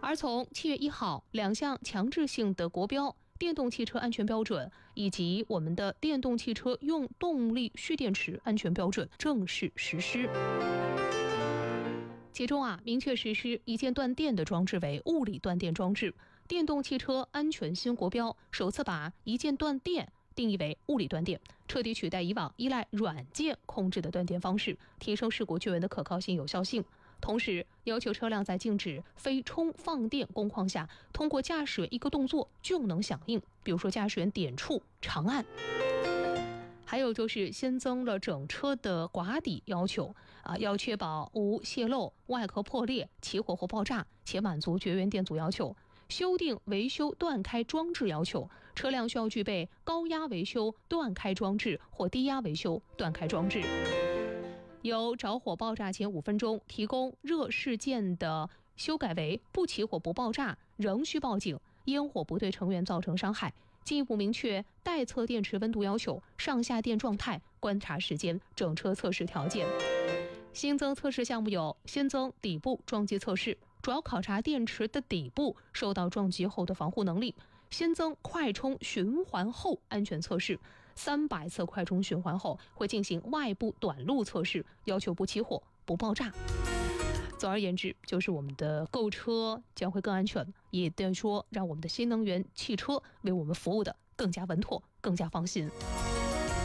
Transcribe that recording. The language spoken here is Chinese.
而从7月1号2项强制性的国标电动汽车安全标准以及我们的电动汽车用动力蓄电池安全标准正式实施。其中明确实施一键断电的装置为物理断电装置。电动汽车安全新国标首次把一键断电定义为物理断电，彻底取代以往依赖软件控制的断电方式，提升事故救援的可靠性、有效性。同时，要求车辆在静止非充放电工况下，通过驾驶员一个动作就能响应，比如说驾驶员点触长按。还有就是新增了整车的寡底要求要确保无泄漏、外壳破裂、起火或爆炸，且满足绝缘电阻要求。修订维修断开装置要求，车辆需要具备高压维修断开装置或低压维修断开装置。由着火爆炸前5分钟提供热事件的修改为不起火不爆炸，仍需报警，烟火不对成员造成伤害。进一步明确待测电池温度要求、上下电状态、观察时间、整车测试条件。新增测试项目有：新增底部撞击测试，主要考察电池的底部受到撞击后的防护能力；新增快充循环后安全测试，300次快充循环后会进行外部短路测试，要求不起火、不爆炸。总而言之，就是我们的购车将会更安全，也等于说让我们的新能源汽车为我们服务的更加稳妥、更加放心。